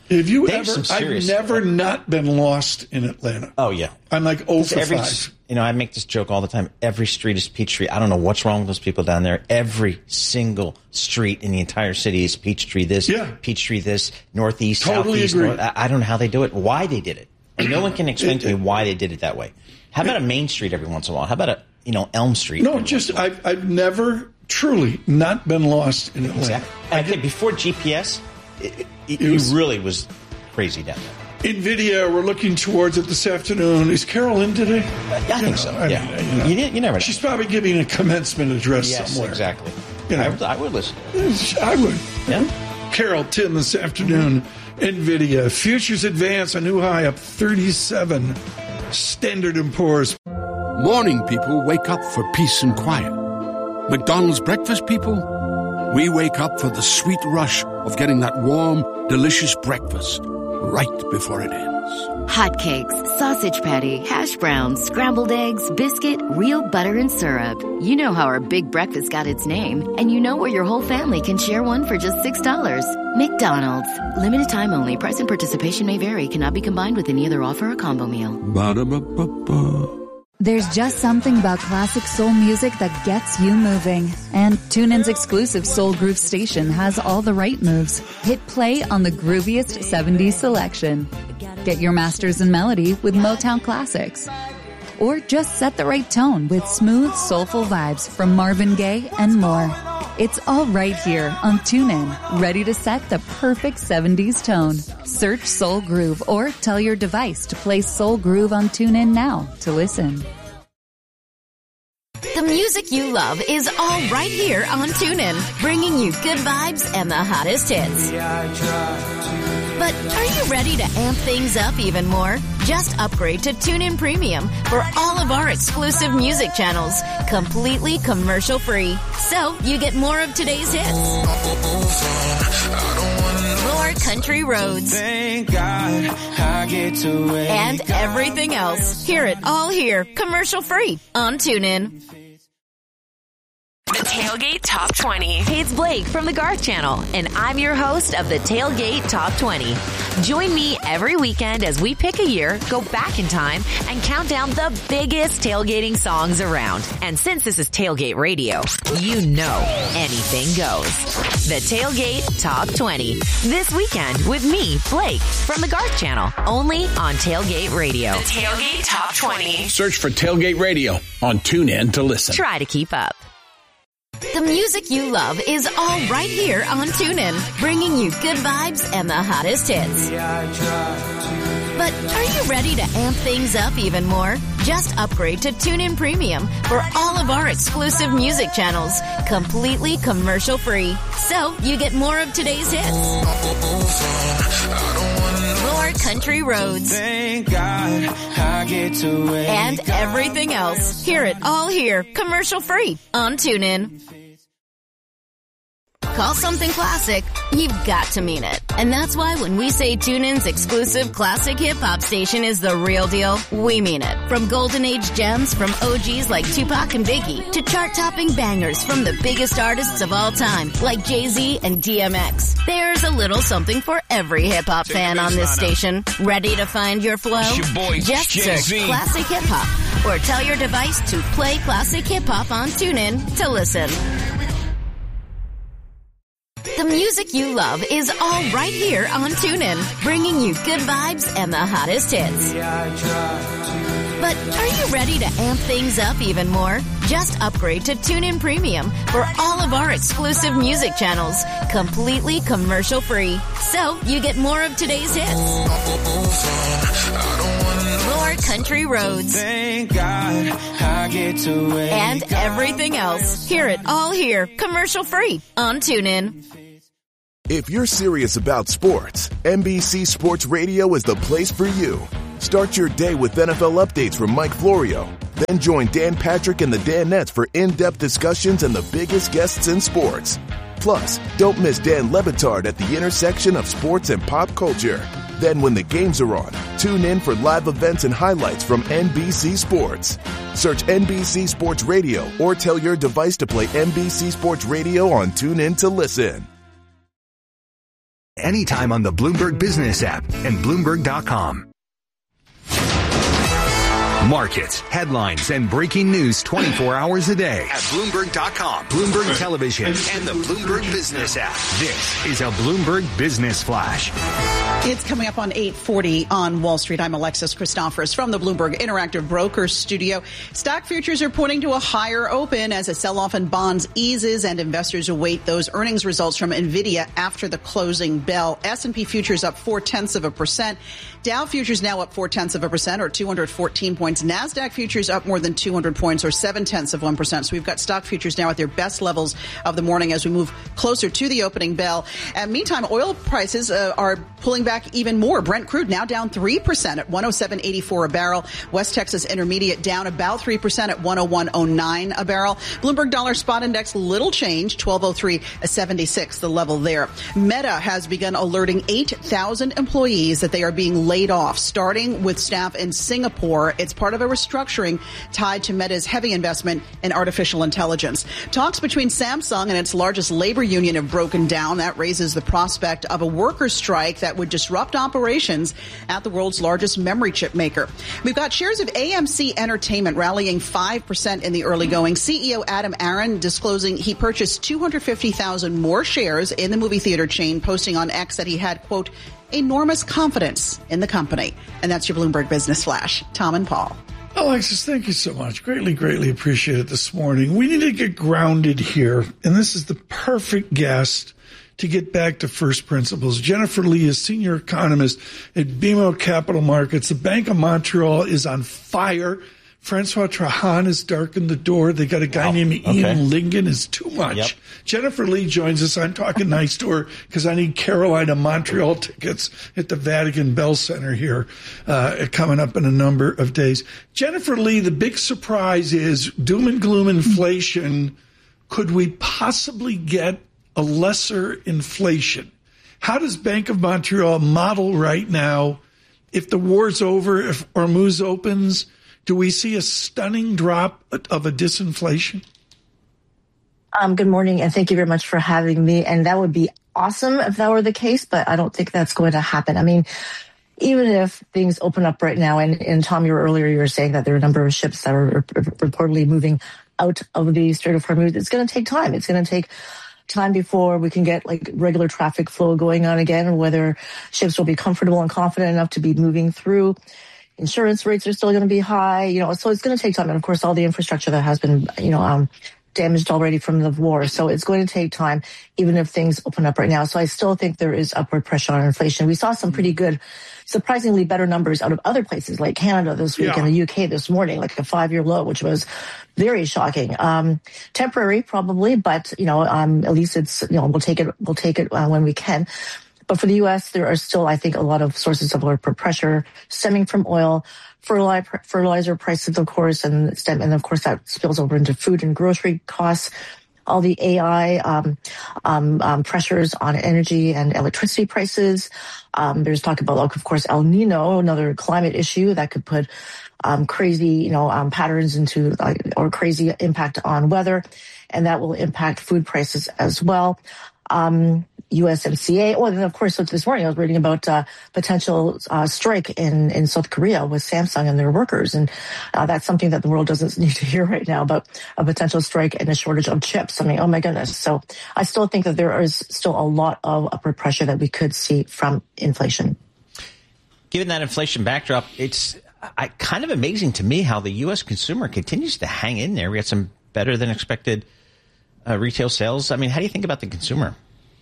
Speaker 3: Have you ever? I've never not been lost in Atlanta.
Speaker 4: Oh, yeah.
Speaker 3: I'm like 0 for 5.
Speaker 4: I make this joke all the time. Every street is Peachtree. I don't know what's wrong with those people down there. Every single street in the entire city is Peachtree this, Peachtree this, northeast,
Speaker 3: totally
Speaker 4: southeast.
Speaker 3: Agree.
Speaker 4: I don't know how they do it, why they did it. And no one can explain to me why they did it that way. How about a Main Street every once in a while? How about Elm Street?
Speaker 3: No, I've never truly not been lost in Atlanta.
Speaker 4: Exactly. Before GPS, it really was crazy down there.
Speaker 3: NVIDIA, we're looking towards it this afternoon. Is Carol in today?
Speaker 4: I think so. You never know.
Speaker 3: She's probably giving a commencement address somewhere.
Speaker 4: Yes, exactly. I would listen.
Speaker 3: I would.
Speaker 4: Yeah.
Speaker 3: Carol, 10 this afternoon. NVIDIA. Futures advance, a new high up 37. Standard & Poor's.
Speaker 16: Morning people wake up for peace and quiet. McDonald's breakfast people, we wake up for the sweet rush of getting that warm, delicious breakfast right before it ends.
Speaker 17: Hotcakes, sausage patty, hash browns, scrambled eggs, biscuit, real butter and syrup. You know how our big breakfast got its name, and you know where your whole family can share one for just $6. McDonald's. Limited time only. Price and participation may vary. Cannot be combined with any other offer or combo meal.
Speaker 16: Ba-da-ba-ba-ba.
Speaker 18: There's just something about classic soul music that gets you moving. And TuneIn's exclusive Soul Groove station has all the right moves. Hit play on the grooviest 70s selection. Get your masters in melody with Motown classics. Or just set the right tone with smooth, soulful vibes from Marvin Gaye and more. It's all right here on TuneIn, ready to set the perfect 70s tone. Search Soul Groove or tell your device to play Soul Groove on TuneIn now to listen.
Speaker 12: The music you love is all right here on TuneIn, bringing you good vibes and the hottest hits. But are you ready to amp things up even more? Just upgrade to TuneIn Premium for all of our exclusive music channels, completely commercial-free. So you get more of today's hits. More country roads. Thank God I get to and everything else. Hear it all here, commercial-free on TuneIn.
Speaker 19: The Tailgate Top 20. Hey, it's Blake from the Garth Channel, and I'm your host of the Tailgate Top 20. Join me every weekend as we pick a year, go back in time, and count down the biggest tailgating songs around. And since this is Tailgate Radio, you know anything goes. The Tailgate Top 20. This weekend with me, Blake, from the Garth Channel, only on Tailgate Radio. The Tailgate Top 20.
Speaker 20: Search for Tailgate Radio on TuneIn to listen.
Speaker 19: Try to keep up.
Speaker 12: The music you love is all right here on TuneIn, bringing you good vibes and the hottest hits. But are you ready to amp things up even more? Just upgrade to TuneIn Premium for all of our exclusive music channels, completely commercial-free. So you get more of today's hits. More country roads. Thank God I get to and everything else. Hear it all here, commercial-free on TuneIn. Call something classic, you've got to mean it. And that's why when we say TuneIn's exclusive classic hip-hop station is the real deal, we mean it. From golden age gems from OGs like Tupac and Biggie to chart-topping bangers from the biggest artists of all time like Jay-Z and DMX. There's a little something for every hip-hop fan on this station. Ready to find your flow? Just search Classic Hip-Hop or tell your device to play Classic Hip-Hop on TuneIn to listen. The music you love is all right here on TuneIn, bringing you good vibes and the hottest hits. But are you ready to amp things up even more? Just upgrade to TuneIn Premium for all of our exclusive music channels, completely commercial-free. So you get more of today's hits. More country roads. Thank God I get to and everything else. Hear it all here, commercial-free on TuneIn.
Speaker 21: If you're serious about sports, NBC Sports Radio is the place for you. Start your day with NFL updates from Mike Florio. Then join Dan Patrick and the Danettes for in-depth discussions and the biggest guests in sports. Plus, don't miss Dan Le Batard at the intersection of sports and pop culture. Then when the games are on, tune in for live events and highlights from NBC Sports. Search NBC Sports Radio or tell your device to play NBC Sports Radio on TuneIn to listen.
Speaker 1: anytime on the Bloomberg Business app and Bloomberg.com. Markets, headlines, and breaking news 24 hours a day at Bloomberg.com, Bloomberg Television, and the Bloomberg Business app. This is a Bloomberg Business Flash.
Speaker 5: It's coming up on 8:40 on Wall Street. I'm Alexis Christophorous from the Bloomberg Interactive Brokers studio. Stock futures are pointing to a higher open as a sell-off in bonds eases and investors await those earnings results from NVIDIA after the closing bell. S&P futures up 0.4%. Dow futures now up 0.4% or 214 points. NASDAQ futures up more than 200 points or 0.7%. So we've got stock futures now at their best levels of the morning as we move closer to the opening bell. And meantime, oil prices are pulling back even more. Brent crude now down 3% at 107.84 a barrel. West Texas Intermediate down about 3% at 101.09 a barrel. Bloomberg Dollar Spot Index little change, 1203.76 the level there. Meta has begun alerting 8,000 employees that they are being laid off, starting with staff in Singapore. It's part of a restructuring tied to Meta's heavy investment in artificial intelligence. Talks between Samsung and its largest labor union have broken down. That raises the prospect of a workers' strike that would disrupt operations at the world's largest memory chip maker. We've got shares of AMC Entertainment rallying 5% in the early going. CEO Adam Aron disclosing he purchased 250,000 more shares in the movie theater chain, posting on X that he had, quote, enormous confidence in the company. And that's your Bloomberg Business Flash. Tom and Paul.
Speaker 3: Alexis, thank you so much. Greatly appreciate it this morning. We need to get grounded here, and this is the perfect guest to get back to first principles. Jennifer Lee is senior economist at BMO Capital Markets. The Bank of Montreal is on fire. Francois Trahan has darkened the door. They got a guy named Ian Lingen. Is too much. Yep. Jennifer Lee joins us. I'm talking nice to her because I need Carolina Montreal tickets at the Vatican Bell Center here coming up in a number of days. Jennifer Lee, the big surprise is doom and gloom inflation. Could we possibly get a lesser inflation? How does Bank of Montreal model right now if the war's over, if Hormuz opens? Do we see a stunning drop of a disinflation?
Speaker 2: Good morning, and thank you very much for having me. And that would be awesome if that were the case, but I don't think that's going to happen. I mean, even if things open up right now, and Tom, you were saying that there are a number of ships that are reportedly moving out of the Strait of Hormuz, it's going to take time. It's going to take time before we can get like regular traffic flow going on again, whether ships will be comfortable and confident enough to be moving through. Insurance rates are still going to be high, so it's going to take time. And of course, all the infrastructure that has been, damaged already from the war. So it's going to take time, even if things open up right now. So I still think there is upward pressure on inflation. We saw some pretty good, surprisingly better numbers out of other places like Canada this week and the UK this morning, like a 5-year low, which was very shocking. Temporary probably, but, at least it's, we'll take it when we can. But for the U.S., there are still, I think, a lot of sources of upward pressure stemming from oil, fertilizer prices, of course, and of course that spills over into food and grocery costs. All the AI pressures on energy and electricity prices. There's talk about, of course, El Nino, another climate issue that could put crazy, patterns into or crazy impact on weather, and that will impact food prices as well. USMCA. Oh, and then of course, this morning I was reading about potential strike in South Korea with Samsung and their workers, and that's something that the world doesn't need to hear right now. But a potential strike and a shortage of chips. I mean, oh my goodness! So I still think that there is still a lot of upward pressure that we could see from inflation.
Speaker 4: Given that inflation backdrop, it's kind of amazing to me how the U.S. consumer continues to hang in there. We had some better than expected retail sales. I mean, how do you think about the consumer?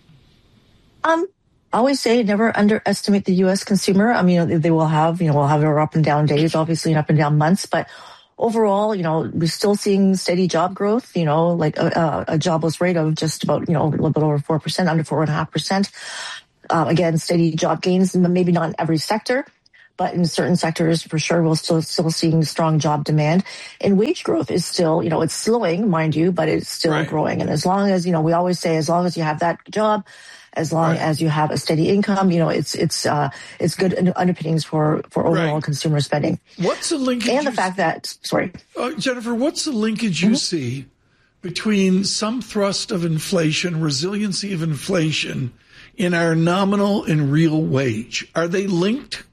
Speaker 2: I always say never underestimate the U.S. consumer. I mean, they will have, we'll have our up and down days, obviously, and up and down months. But overall, we're still seeing steady job growth, like a jobless rate of just about, a little bit over 4%, under 4.5%. Again, steady job gains, maybe not in every sector, but in certain sectors, for sure, we're still seeing strong job demand. And wage growth is still, it's slowing, mind you, but it's still growing. And as long as, we always say, as long as you have that job, as long as you have a steady income, it's good underpinnings for overall consumer spending.
Speaker 3: What's the linkage?
Speaker 2: And the fact that,
Speaker 3: Jennifer, what's the linkage you see between some thrust of inflation, resiliency of inflation, in our nominal and real wage? Are they linked?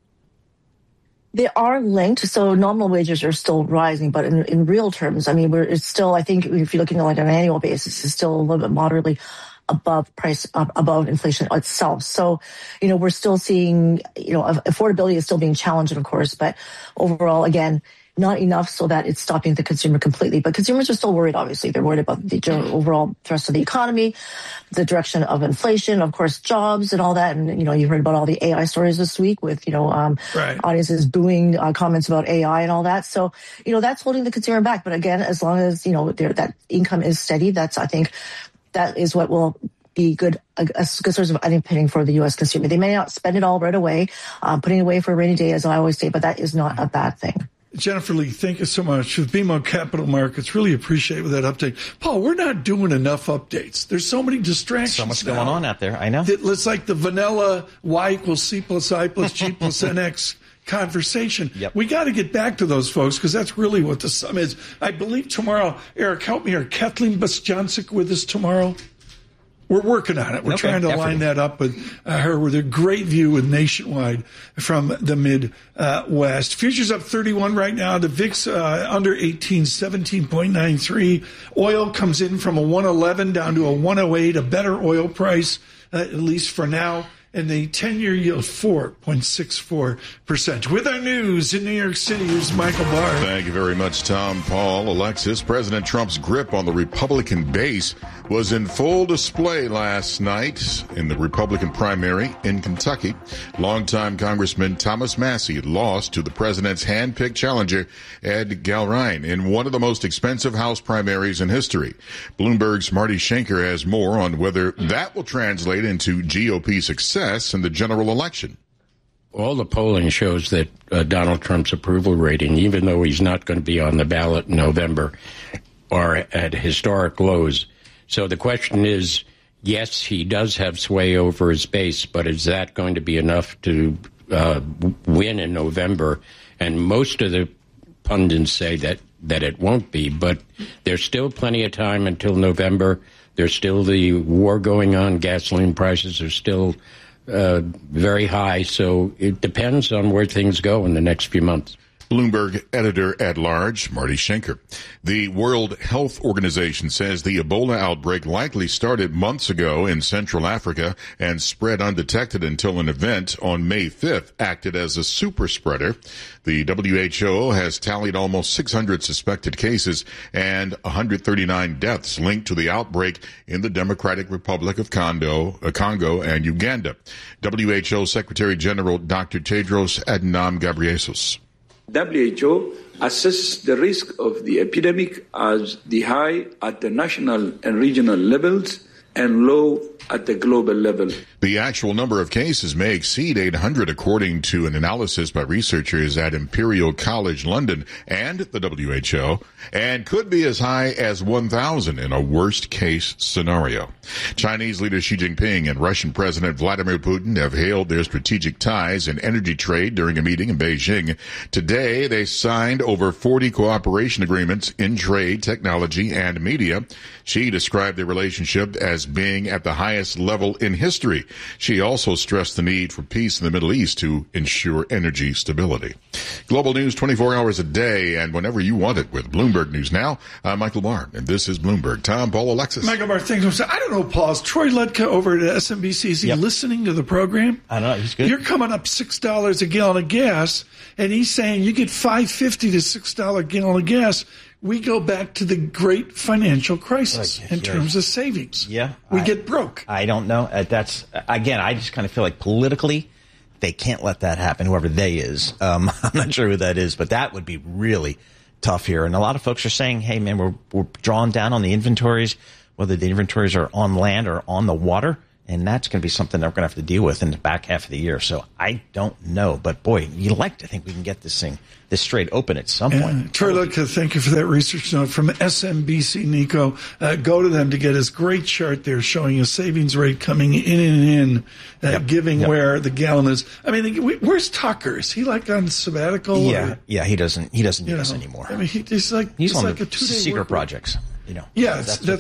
Speaker 2: They are linked. So nominal wages are still rising, but in real terms, I mean, it's still, I think if you're looking at like an annual basis, it's still a little bit moderately above inflation itself. So, we're still seeing, affordability is still being challenged, of course, but overall, again, not enough so that it's stopping the consumer completely. But consumers are still worried, obviously. They're worried about the overall thrust of the economy, the direction of inflation, of course, jobs and all that. And, you heard about all the AI stories this week with, audiences booing comments about AI and all that. So, that's holding the consumer back. But again, as long as, that income is steady, I think that is what will be a good source of underpinning for the U.S. consumer. They may not spend it all right away, putting it away for a rainy day, as I always say, but that is not a bad thing.
Speaker 3: Jennifer Lee, thank you so much. With BMO Capital Markets, really appreciate that update. Paul, we're not doing enough updates. There's so many distractions.
Speaker 4: So much going on out there. I know.
Speaker 3: It's like the vanilla Y equals C plus I plus G plus NX conversation.
Speaker 4: Yep.
Speaker 3: We got to get back to those folks because that's really what the sum is. I believe tomorrow, Eric, help me here, Kathleen Bastjancic with us tomorrow. We're working on it. We're trying to line that up with her with a great view with Nationwide from the Midwest. Futures up 31 right now. The VIX under 18, 17.93. Oil comes in from a 111 down to a 108, a better oil price, at least for now. And the 10-year yield, 4.64%. With our news in New York City, here's Michael Barr.
Speaker 6: Thank you very much, Tom, Paul, Alexis. President Trump's grip on the Republican base was in full display last night in the Republican primary in Kentucky. Longtime Congressman Thomas Massie lost to the president's hand-picked challenger, Ed Galrein, in one of the most expensive House primaries in history. Bloomberg's Marty Schenker has more on whether that will translate into GOP success in the general election.
Speaker 7: All the polling shows that Donald Trump's approval rating, even though he's not going to be on the ballot in November, are at historic lows. So the question is, yes, he does have sway over his base, but is that going to be enough to win in November? And most of the pundits say that it won't be, but there's still plenty of time until November. There's still the war going on. Gasoline prices are still very high, so it depends on where things go in the next few months.
Speaker 6: Bloomberg editor-at-large, Marty Schenker. The World Health Organization says the Ebola outbreak likely started months ago in Central Africa and spread undetected until an event on May 5th acted as a super spreader. The WHO has tallied almost 600 suspected cases and 139 deaths linked to the outbreak in the Democratic Republic of Congo and Uganda. WHO Secretary General Dr. Tedros Adhanom Ghebreyesus.
Speaker 22: WHO assesses the risk of the epidemic as the high at the national and regional levels and low at the global level.
Speaker 6: The actual number of cases may exceed 800, according to an analysis by researchers at Imperial College London and the WHO, and could be as high as 1,000 in a worst-case scenario. Chinese leader Xi Jinping and Russian President Vladimir Putin have hailed their strategic ties in energy trade during a meeting in Beijing. Today, they signed over 40 cooperation agreements in trade, technology, and media. Xi described their relationship as being at the highest level in history. She also stressed the need for peace in the Middle East to ensure energy stability. Global news 24 hours a day and whenever you want it with Bloomberg News Now. I'm Michael Barr, and this is Bloomberg. Tom, Paul, Alexis.
Speaker 3: Michael Barr, thanks. I don't know, Paul. Is Troy Ludka over at SMBC? Is he listening to the program?
Speaker 4: I don't know. He's good.
Speaker 3: You're coming up $6 a gallon of gas, and he's saying you get $5.50 to $6 a gallon of gas. We go back to the great financial crisis in terms of savings.
Speaker 4: Yeah.
Speaker 3: We get broke.
Speaker 4: I don't know. That's, again, I just kind of feel like politically they can't let that happen, whoever they is. I'm not sure who that is, but that would be really tough here. And a lot of folks are saying, hey, man, we're drawing down on the inventories, whether the inventories are on land or on the water. And that's going to be something that we're going to have to deal with in the back half of the year. So I don't know. But, boy, you'd like to think we can get this straight open at some point.
Speaker 3: Troy Ludka, thank you for that research note from SMBC Nikko. Go to them to get his great chart there showing a savings rate coming in and in, giving where the gallon is. I mean, where's Tucker? Is he like on sabbatical?
Speaker 4: Yeah, he doesn't do this anymore.
Speaker 3: I mean, he's like
Speaker 4: on
Speaker 3: like
Speaker 4: the
Speaker 3: a 2-day
Speaker 4: secret
Speaker 3: work
Speaker 4: projects.
Speaker 3: Yeah, that's